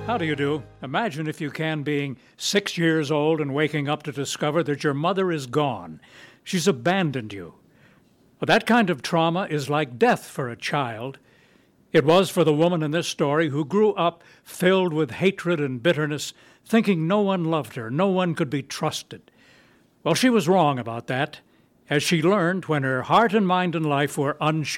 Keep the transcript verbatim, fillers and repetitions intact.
How do you do? Imagine, if you can, being six years old and waking up to discover that your mother is gone. She's abandoned you. Well, that kind of trauma is like death for a child. It was for the woman in this story who grew up filled with hatred and bitterness, thinking no one loved her, no one could be trusted. Well, she was wrong about that, as she learned when her heart and mind and life were unshaken.